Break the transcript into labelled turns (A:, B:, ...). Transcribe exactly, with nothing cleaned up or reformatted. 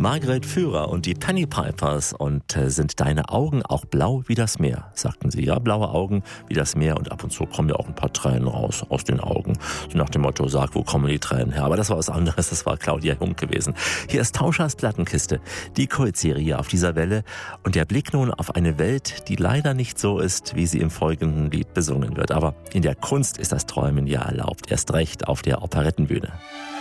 A: Margret Führer und die Penny Pipers. Und äh, sind deine Augen auch blau wie das Meer? Sagten sie. Ja, blaue Augen wie das Meer. Und ab und zu kommen ja auch ein paar Tränen raus aus den Augen. So nach dem Motto, sag, wo kommen die Tränen her? Aber das war was anderes. Das war Claudia Jung gewesen. Hier ist Tauschers Plattenkiste, die Kultserie auf dieser Welle. Und der Blick nun auf eine Welt, die leider nicht so ist, wie sie im folgenden Lied besungen wird. Aber in der Kunst ist das Träumen ja erlaubt. Erst recht auf der Operettenbühne.